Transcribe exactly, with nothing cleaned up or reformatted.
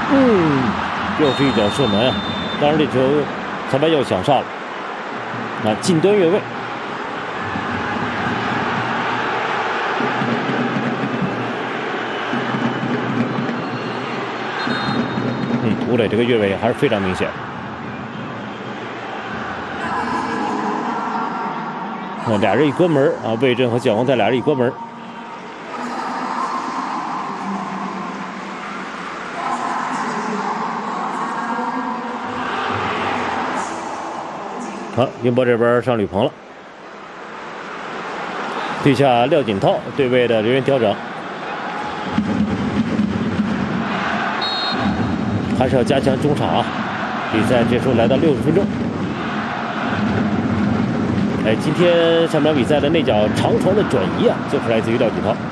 嗯，又是一脚射门啊！当然这球裁判又响哨了，那近端越位。嗯，吴磊这个越位还是非常明显。啊，俩人一关门啊，魏震和蒋光太俩人一关门。 好，宁波这边上吕鹏了，对下廖锦涛对位的人员调整，还是要加强中场啊！比赛这时候来到六十分钟。哎，今天上场比赛的那脚长传的转移啊，就是来自于廖锦涛。